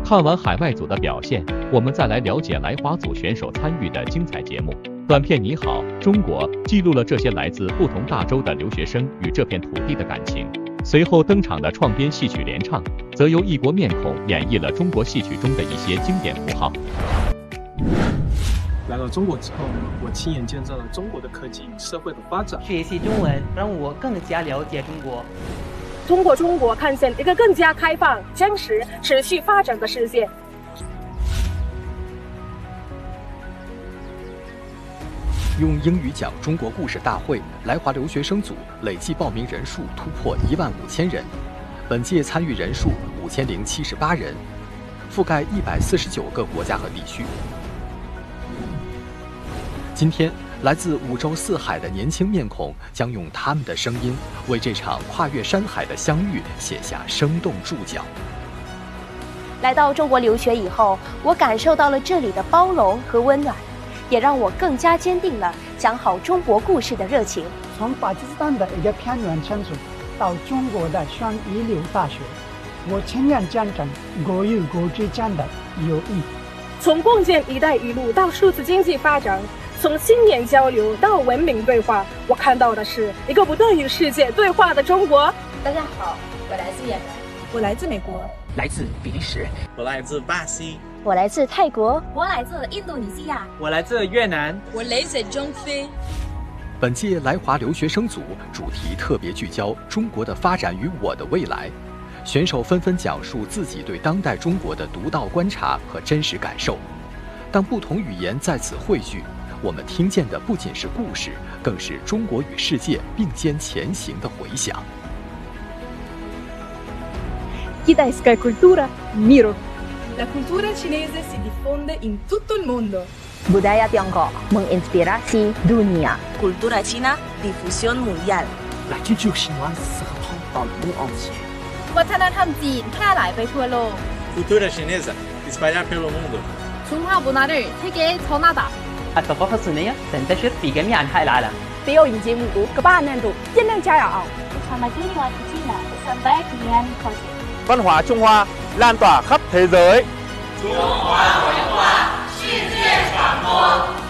看完海外组的表现，我们再来了解来华组选手参与的精彩节目。短片《你好，中国》记录了这些来自不同大洲的留学生与这片土地的感情。随后登场的创编戏曲联唱，则由异国面孔演绎了中国戏曲中的一些经典符号。 来到中国之后，我亲眼见证了中国的科技与社会的发展。 学习中文让我更加了解中国。 通过中国看见一个更加开放、真实、持续发展的世界。 用英语讲中国故事大会来华留学生组累计报名人数突破15000人，本届参与人数5078人，覆盖149个国家和地区。今天，来自5洲4海的年轻面孔将用他们的声音，为这场跨越山海的相遇写下生动注脚。 来到中国留学以后，我感受到了这里的包容和温暖，也让我更加坚定了讲好中国故事的热情。 从巴基斯坦的一个偏远城市到中国的双一流大学，我亲眼见证国与国之间的友谊。 从共建“一带一路”到数字经济发展，从青年交流到文明对话，我看到的是一个不断与世界对话的中国。 大家好，我来自越南， 我来自美国， 来自比利时， 我来自巴西， 我来自泰国， 我来自印度尼西亚， 我来自越南， 我来自中非。 本届来华留学生组主题特别聚焦中国的发展与我的未来，选手纷纷讲述自己对当代中国的独到观察和真实感受。当不同语言在此汇聚，我们听见的不仅是故事，更是中国与世界并肩前行的回响。 Kitaisca cultura, miro. La cultura cinese si diffonde in tutto il mondo. Budaya Tiongkok menginspirasi dunia. Cultura china, difusión mundial. La culture chinoise se répand dans le monde entier. วัฒนธรรมจีนแพร่หลายไปทั่วโลก Cultura chinesa espalhar pelo mundo. 중화 문화를 세계에 전하다. الثقافة الصينية تنتشر في جميع أنحاء العالم. 只有引进5个8年度，尽量加油。 Văn hóa Trung Hoa lan tỏa khắp thế giới. Trung Hoa文化世界传播。